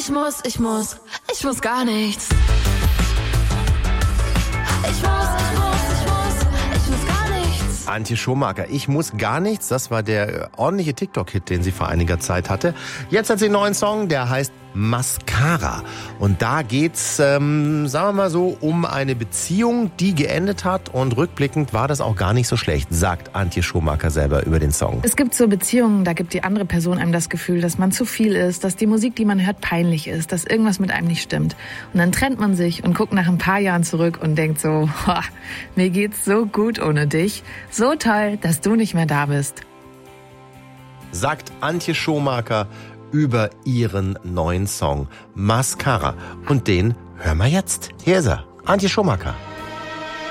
Ich muss gar nichts. Ich muss gar nichts. Antje Schumacher, ich muss gar nichts. Das war der ordentliche TikTok-Hit, den sie vor einiger Zeit hatte. Jetzt hat sie einen neuen Song, der heißt Mascara. Und da geht's, sagen wir mal so, um eine Beziehung, die geendet hat. Und rückblickend war das auch gar nicht so schlecht, sagt Antje Schumacher selber über den Song. Es gibt so Beziehungen, da gibt die andere Person einem das Gefühl, dass man zu viel ist, dass die Musik, die man hört, peinlich ist, dass irgendwas mit einem nicht stimmt. Und dann trennt man sich und guckt nach ein paar Jahren zurück und denkt so, mir geht's so gut ohne dich. So toll, dass du nicht mehr da bist. Sagt Antje Schumacher über ihren neuen Song Mascara. Und den hören wir jetzt. Hier ist er, Antje Schumacher.